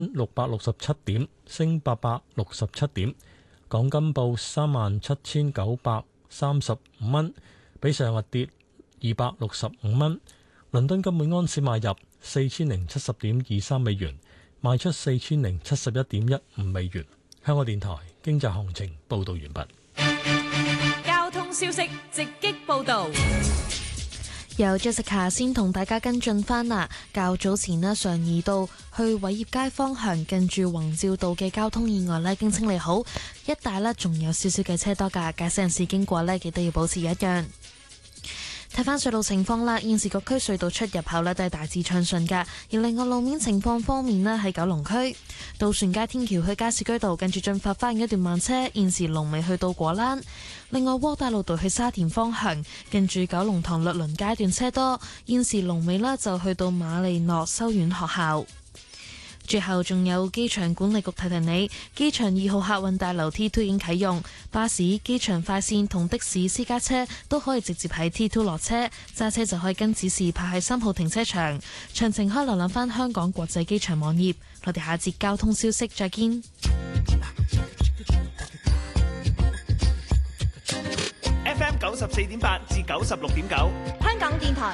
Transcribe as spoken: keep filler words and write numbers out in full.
六百六十七點，升八百六十七點。港金報三萬七千九百三十五蚊，比上日跌二百六十五蚊。倫敦金每安士買入四千零七十點二三美元，賣出四千零七十一點一五美元。香港電台經濟行情報道完畢。 交通消息直擊報道。 由 Jessica 先同大家跟進返啦。較早前呢，常怡道去偉業街方向近住宏照道嘅交通意外呢，已經清理好，一帶呢仲有少少嘅車多㗎，駕駛人士經過呢，記得要保持一樣。睇翻隧道情況啦，現時各區隧道出入口呢都係大致暢順㗎。而另外路面情況方面呢，喺九龍區渡船街天橋去加士居道近住進發花園一段慢車，現時龍尾去到果欄。另外窩打老道去沙田方向近住九龍塘律倫街段車多，現時龍尾呢就去到瑪利諾修院學校。最後仲有機場管理局提提你，機場二號客運大樓 T 二 已經啟用，巴士、機場快線同的士私家車都可以直接喺 T 二落車，揸車就可以跟指示泊喺三號停車場。詳情可以瀏覽翻香港國際機場網頁。我哋下節交通消息再見。 F M 九十四點八至九十六點九， 香港電台